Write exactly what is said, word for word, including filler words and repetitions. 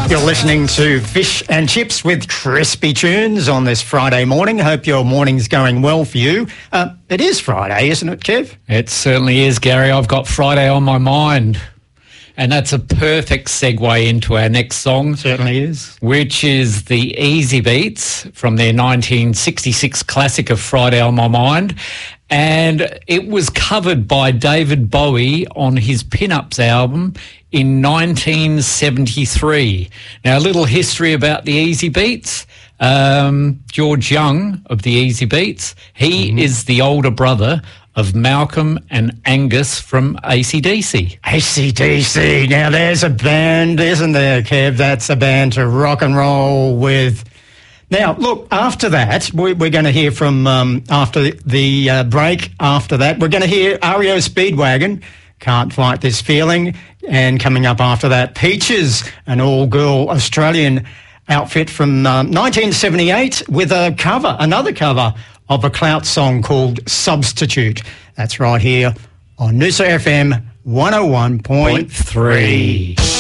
You're listening to Fish and Chips with Crispy Tunes on this Friday morning. Hope your morning's going well for you. Uh, it is Friday, isn't it, Kev? It certainly is, Gary. I've got Friday on my mind. And that's a perfect segue into our next song. Certainly is. Which is the Easy Beats from their nineteen sixty-six classic of Friday on My Mind. And it was covered by David Bowie on his Pin-Ups album in nineteen seventy-three. Now, a little history about the Easy Beats. Um, George Young of the Easy Beats, he mm-hmm. is the older brother of Malcolm and Angus from A C D C. A C D C. Now, there's a band, isn't there, Kev? That's a band to rock and roll with. Now, look, after that, we're going to hear from, um, after the uh, break, after that, we're going to hear R E O Speedwagon, Can't Fight This Feeling, and coming up after that, Peaches, an all-girl Australian outfit from um, nineteen seventy-eight with a cover, another cover of a Clout song called Substitute. That's right here on Noosa F M one oh one point three.